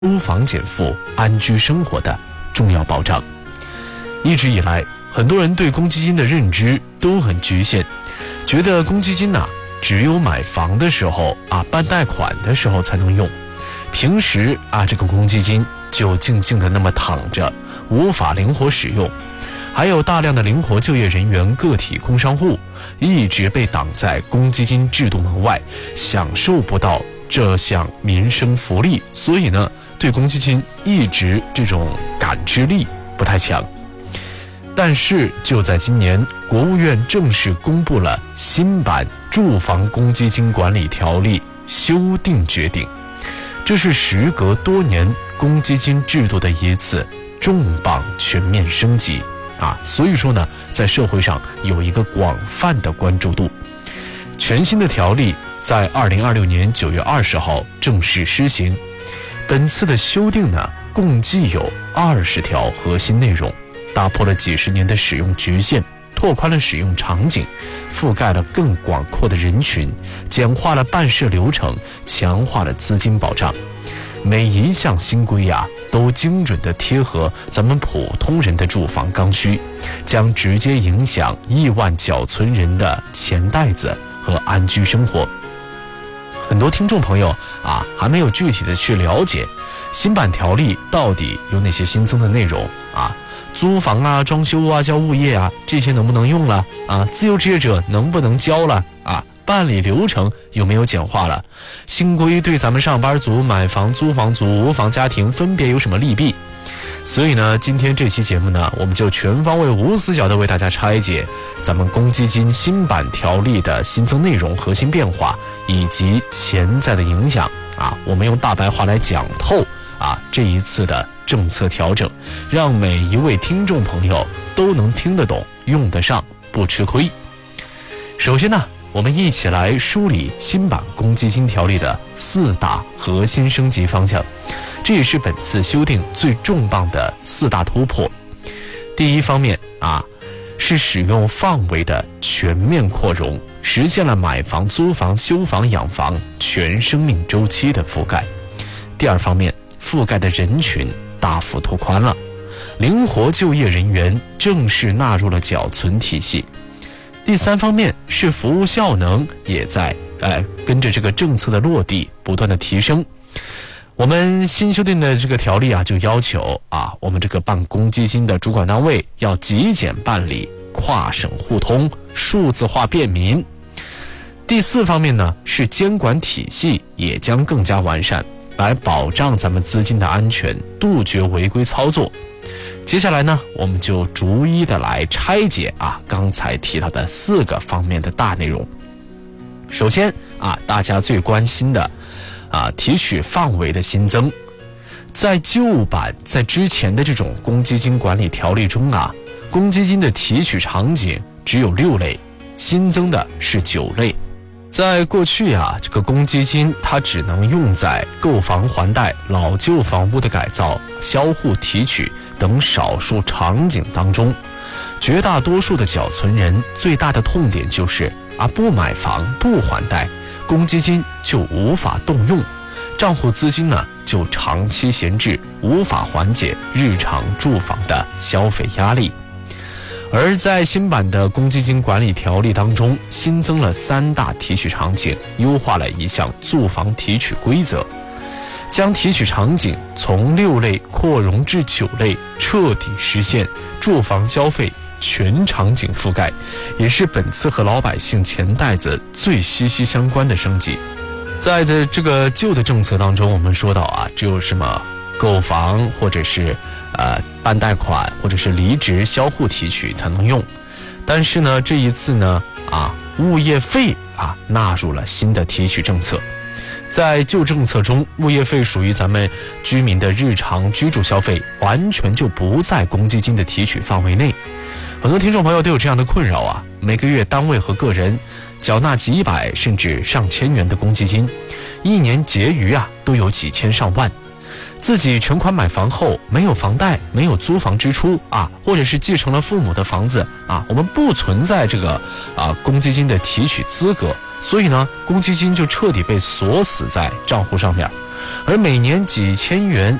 租房减负、安居生活的重要保障。一直以来，很多人对公积金的认知都很局限，觉得公积金只有买房的时候办贷款的时候才能用，平时这个公积金就静静的那么躺着，无法灵活使用。还有大量的灵活就业人员、个体工商户一直被挡在公积金制度门外，享受不到这项民生福利，所以呢，对公积金一直这种感知力不太强。但是就在今年，国务院正式公布了新版住房公积金管理条例修订决定，这是时隔多年公积金制度的一次重磅全面升级所以说呢，在社会上有一个广泛的关注度。全新的条例在2026年9月20号正式施行。本次的修订呢，共计有20条核心内容，打破了几十年的使用局限，拓宽了使用场景，覆盖了更广阔的人群，简化了办事流程，强化了资金保障。每一项新规都精准地贴合咱们普通人的住房刚需，将直接影响亿万缴存人的钱袋子和安居生活。很多听众朋友还没有具体的去了解新版条例到底有哪些新增的内容租房装修交物业这些能不能用了自由职业者能不能交了办理流程有没有简化了？新规对咱们上班族、买房、租房族、无房家庭分别有什么利弊？所以呢，今天这期节目呢，我们就全方位无死角的为大家拆解咱们公积金新版条例的新增内容、核心变化以及潜在的影响我们用大白话来讲透这一次的政策调整，让每一位听众朋友都能听得懂、用得上，不吃亏。首先呢，我们一起来梳理新版公积金条例的4大核心升级方向，这也是本次修订最重磅的4大突破。第一方面是使用范围的全面扩容，实现了买房、租房、修房、养房全生命周期的覆盖。第二方面，覆盖的人群大幅拓宽了，灵活就业人员正式纳入了缴存体系。第三方面是服务效能也在跟着这个政策的落地不断的提升。我们新修订的这个条例就要求我们这个办公积金的主管单位要极简办理、跨省互通、数字化便民。第四方面呢，是监管体系也将更加完善，来保障咱们资金的安全，杜绝违规操作。接下来呢，我们就逐一的来拆解刚才提到的4个方面的大内容。首先大家最关心的提取范围的新增。在旧版在之前的这种公积金管理条例中公积金的提取场景只有6类，新增的是9类。在过去这个公积金它只能用在购房还贷、老旧房屋的改造、销户提取等少数场景当中，绝大多数的缴存人最大的痛点就是不买房、不还贷，公积金就无法动用，账户资金呢就长期闲置，无法缓解日常住房的消费压力。而在新版的公积金管理条例当中，新增了3大提取场景，优化了一项住房提取规则，将提取场景从6类扩容至9类，彻底实现住房消费全场景覆盖，也是本次和老百姓钱袋子最息息相关的升级。在的这个旧的政策当中，我们说到只有什么购房或者是办贷款或者是离职销户提取才能用，但是呢，这一次呢物业费纳入了新的提取政策。在旧政策中，物业费属于咱们居民的日常居住消费，完全就不在公积金的提取范围内。很多听众朋友都有这样的困扰每个月单位和个人缴纳几百甚至上千元的公积金，一年结余都有几千上万。自己全款买房后没有房贷，没有租房支出或者是继承了父母的房子我们不存在这个公积金的提取资格，所以呢，公积金就彻底被锁死在账户上面。 而每年几千元